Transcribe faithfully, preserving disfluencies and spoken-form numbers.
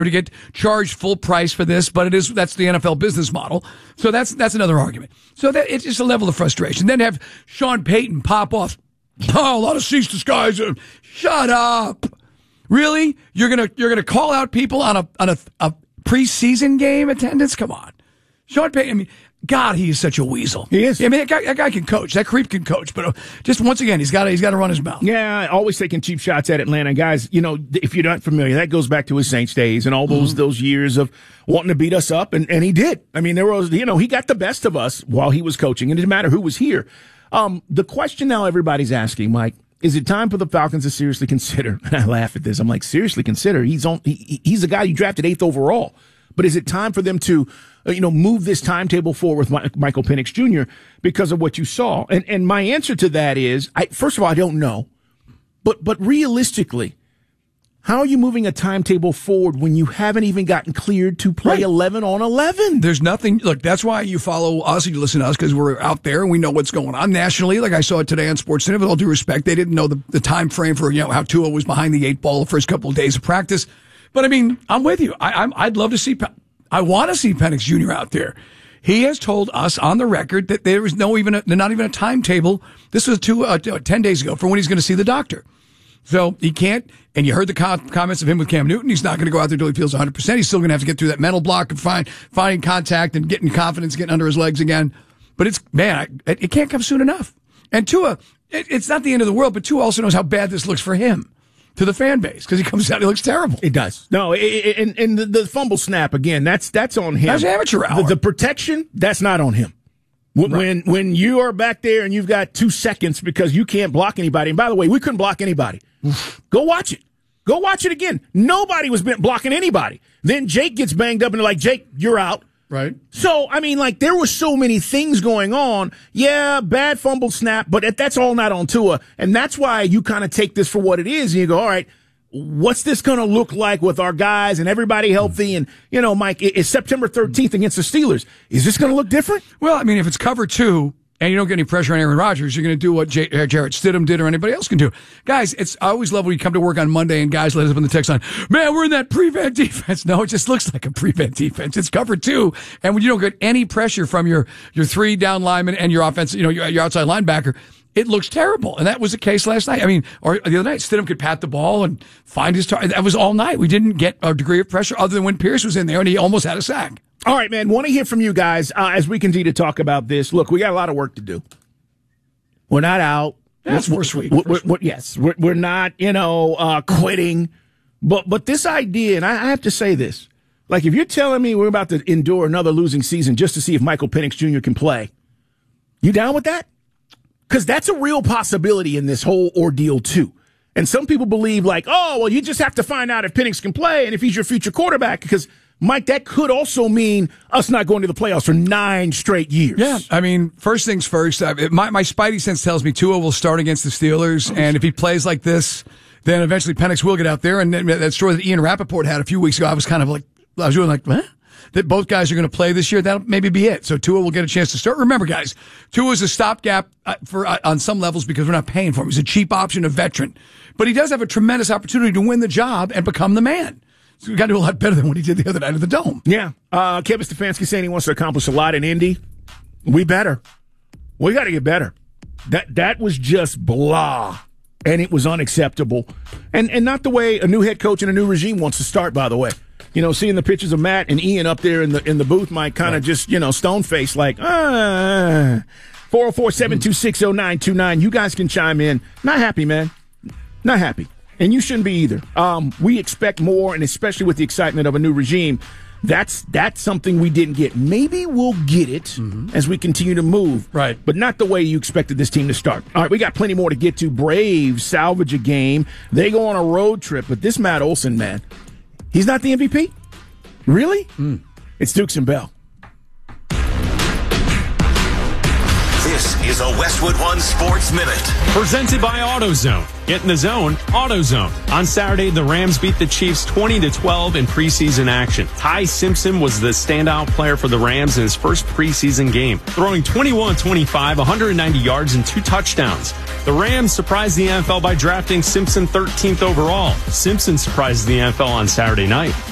to get charged full price for this, but it is that's the N F L business model. So that's that's another argument. So that it's just a level of frustration. Then have Sean Payton pop off. Oh, a lot of ceaseless guys. Shut up. Really? You're gonna you're gonna call out people on a on a, a preseason game attendance? Come on, Sean Payton. I mean, God, he is such a weasel. He is. I mean, that guy, that guy can coach. That creep can coach. But just once again, he's got he's got to run his mouth. Yeah, always taking cheap shots at Atlanta. Guys, you know, if you're not familiar, that goes back to his Saints days and all those mm-hmm. those years of wanting to beat us up. And, and he did. I mean, there was, you know, he got the best of us while he was coaching. And it didn't matter who was here. Um, the question now everybody's asking, Mike, is it time for the Falcons to seriously consider? And I laugh at this. I'm like, seriously consider? He's on. He, he's the guy you drafted eighth overall. But is it time for them to, uh, you know, move this timetable forward with My, Michael Penix Junior because of what you saw? And and my answer to that is, I, first of all, I don't know. But but realistically, how are you moving a timetable forward when you haven't even gotten cleared to play right. eleven on eleven? There's nothing. Look, that's why you follow us and you listen to us, because we're out there and we know what's going on nationally. Like I saw it today on SportsCenter. With all due respect, they didn't know the, the time frame for, you know, how Tua was behind the eight ball the first couple of days of practice. But I mean, I'm with you. I, I'm, I'd love to see. I want to see Penix Junior out there. He has told us on the record that there is no even a, not even a timetable. This was two uh, ten days ago for when he's going to see the doctor. So he can't. And you heard the com- comments of him with Cam Newton. He's not going to go out there until he feels one hundred percent. He's still going to have to get through that mental block of find, finding contact and getting confidence, getting under his legs again. But it's man, I, it can't come soon enough. And Tua, it, it's not the end of the world. But Tua also knows how bad this looks for him. To the fan base, because he comes out, he looks terrible. It does. No, it, it, and, and the, the fumble snap, again, that's that's on him. That's amateur hour. The, the protection, that's not on him. When, right. when when you are back there and you've got two seconds because you can't block anybody, and by the way, we couldn't block anybody. Go watch it. Go watch it again. Nobody was blocking anybody. Then Jake gets banged up and they're like, Jake, you're out. Right. So, I mean, like, there were so many things going on. Yeah, bad fumble snap, but that's all not on Tua. And that's why you kind of take this for what it is. And you go, all right, what's this going to look like with our guys and everybody healthy? And, you know, Mike, it's September thirteenth against the Steelers. Is this going to look different? Well, I mean, if it's cover two and you don't get any pressure on Aaron Rodgers, you're going to do what J- uh, Jarrett Stidham did or anybody else can do. Guys, it's I always love when you come to work on Monday and guys let us up in the text line, man, we're in that prevent defense. No, it just looks like a prevent defense. It's cover two. And when you don't get any pressure from your, your three down linemen and your offense, you know, your, your outside linebacker, it looks terrible. And that was the case last night. I mean, or the other night, Stidham could pat the ball and find his target. That was all night. We didn't get a degree of pressure other than when Pierce was in there and he almost had a sack. All right, man. Want to hear from you guys uh, as we continue to talk about this. Look, we got a lot of work to do. We're not out. That's first week. We're, we're, we're, yes, we're, we're not, you know, uh, quitting. But but this idea, and I, I have to say this, like if you're telling me we're about to endure another losing season just to see if Michael Penix Junior can play, you down with that? Because that's a real possibility in this whole ordeal too. And some people believe like, oh, well, you just have to find out if Penix can play and if he's your future quarterback because Mike, that could also mean us not going to the playoffs for nine straight years. Yeah, I mean, first things first, uh, my, my spidey sense tells me Tua will start against the Steelers, and if he plays like this, then eventually Penix will get out there. And that story that Ian Rappaport had a few weeks ago, I was kind of like, I was really like, what? That both guys are going to play this year, that'll maybe be it. So Tua will get a chance to start. Remember, guys, Tua is a stopgap uh, for uh, on some levels because we're not paying for him. He's a cheap option, a veteran. But he does have a tremendous opportunity to win the job and become the man. So we got to do a lot better than what he did the other night at the Dome. Yeah. Uh, Kevin Stefanski saying he wants to accomplish a lot in Indy. We better. We got to get better. That that was just blah, and it was unacceptable. And and not the way a new head coach and a new regime wants to start, by the way. You know, seeing the pictures of Matt and Ian up there in the in the booth might kind of right. just, you know, stone-faced like, ah. four oh four, seven two six, oh nine two nine. You guys can chime in. Not happy, man. Not happy. And you shouldn't be either. Um, we expect more, and especially with the excitement of a new regime, that's that's something we didn't get. Maybe we'll get it mm-hmm. as we continue to move. Right. But not the way you expected this team to start. All right, we got plenty more to get to. Braves salvage a game. They go on a road trip. But this Matt Olson, man, he's not the M V P? Really? Mm. It's Dukes and Bell. This is a Westwood One Sports Minute. Presented by AutoZone. Get in the zone, AutoZone. On Saturday, the Rams beat the Chiefs twenty to twelve in preseason action. Ty Simpson was the standout player for the Rams in his first preseason game, throwing twenty-one twenty-five, one hundred ninety yards and two touchdowns. The Rams surprised the N F L by drafting Simpson thirteenth overall. Simpson surprised the N F L on Saturday night.